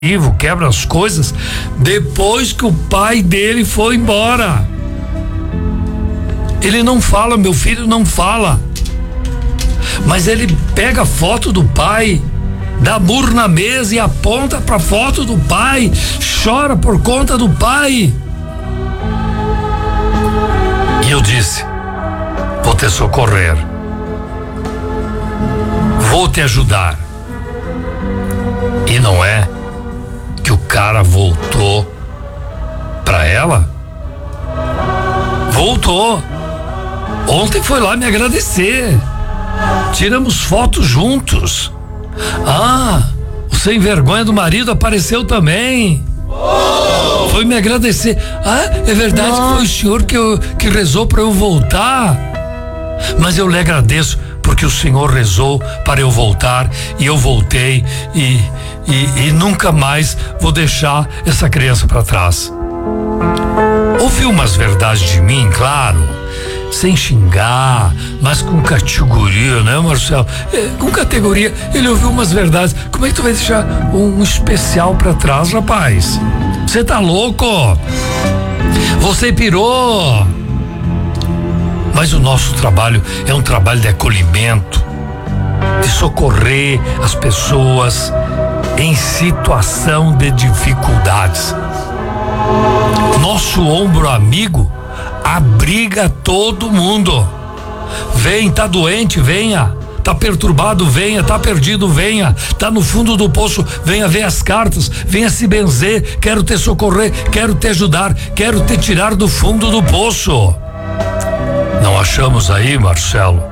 quebra as coisas depois que o pai dele foi embora. Ele não fala, meu filho não fala, mas ele pega a foto do pai, dá murro na mesa e aponta pra foto do pai, chora por conta do pai. E eu disse: vou te socorrer, vou te ajudar. E não é que o cara voltou pra ela? Voltou. Ontem foi lá me agradecer. Tiramos fotos juntos. Ah, o sem vergonha do marido apareceu também. Foi me agradecer. Ah, é verdade que foi o senhor que rezou para eu voltar. Mas eu lhe agradeço porque o senhor rezou para eu voltar e eu voltei e nunca mais vou deixar essa criança para trás. Ouviu umas verdades de mim, claro, sem xingar, mas com categoria, né, Marcelo? Com categoria, ele ouviu umas verdades. Como é que tu vai deixar um especial pra trás, rapaz? Você tá louco? Você pirou? Mas o nosso trabalho é um trabalho de acolhimento, de socorrer as pessoas em situação de dificuldades. Nosso ombro amigo abriga todo mundo. Vem, tá doente, venha. Tá perturbado, venha. Tá perdido, venha. Tá no fundo do poço, venha ver as cartas, venha se benzer. Quero te socorrer, quero te ajudar, quero te tirar do fundo do poço. Não achamos aí, Marcelo,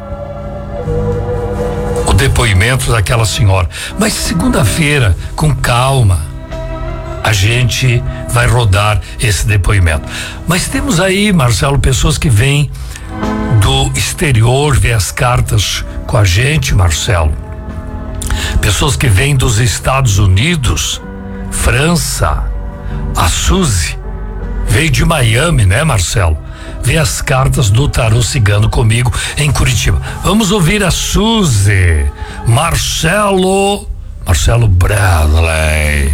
o depoimento daquela senhora. Mas segunda-feira, com calma, a gente vai rodar esse depoimento. Mas temos aí, Marcelo, pessoas que vêm do exterior ver as cartas com a gente, Marcelo. Pessoas que vêm dos Estados Unidos, França. A Suzy veio de Miami, né, Marcelo? Vê as cartas do tarô cigano comigo em Curitiba. Vamos ouvir a Suzy. Marcelo Bradley.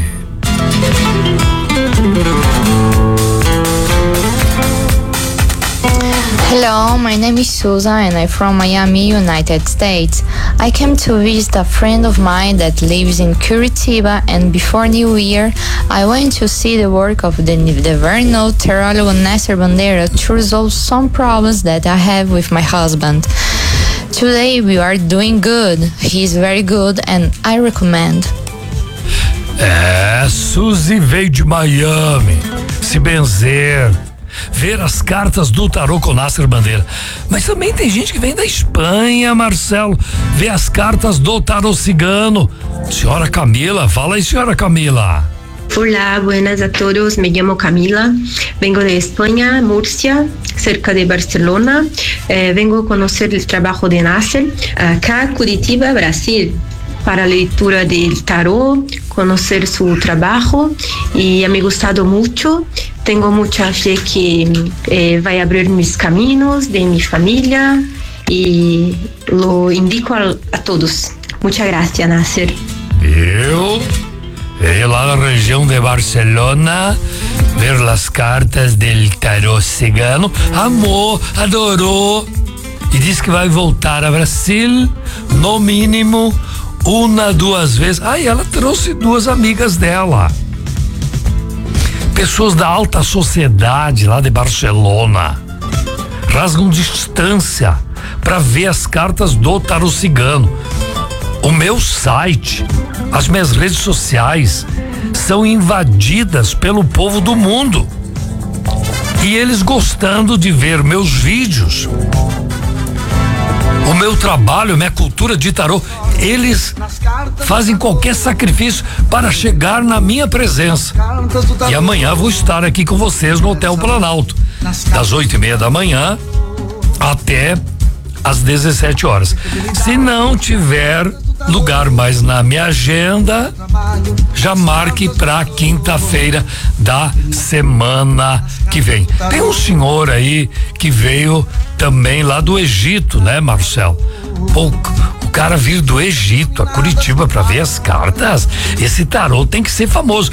Hello, my name is Susan and I'm from Miami, United States. I came to visit a friend of mine that lives in Curitiba, and before New Year, I went to see the work of the very known tarot Nasser Bandeira to resolve some problems that I have with my husband. Today we are doing good. He is very good and I recommend. Suzy veio de Miami se benzer, ver as cartas do tarô com Nasser Bandeira. Mas também tem gente que vem da Espanha, Marcelo, ver as cartas do tarô cigano. Senhora Camila, fala aí, senhora Camila. Hola, buenas a todos. Me llamo Camila. Vengo de España, Murcia, cerca de Barcelona. Vengo a conocer el trabajo de Nasser acá, Curitiba, Brasil, para lectura del tarot, conocer su trabajo y me ha gustado mucho. Tengo mucha fe que va a abrir mis caminos de mi familia y lo indico a todos. Muchas gracias, Nasser. Eu veio lá na região de Barcelona ver as cartas del tarot cigano, amou, adorou e disse que vai voltar a Brasil no mínimo 1-2 vezes. E ela trouxe 2 amigas dela, pessoas da alta sociedade lá de Barcelona, rasgam distância para ver as cartas do tarô cigano. O meu site, as minhas redes sociais são invadidas pelo povo do mundo e eles gostando de ver meus vídeos, o meu trabalho, minha cultura de tarô. Eles fazem qualquer sacrifício para chegar na minha presença. E amanhã vou estar aqui com vocês no Hotel Planalto, das 8:30 da manhã até às 17 horas. Se não tiver lugar mais na minha agenda. Já marque pra quinta-feira da semana que vem. Tem um senhor aí que veio também lá do Egito, né, Marcelo? Pô, o cara vir do Egito a Curitiba pra ver as cartas. Esse tarô tem que ser famoso.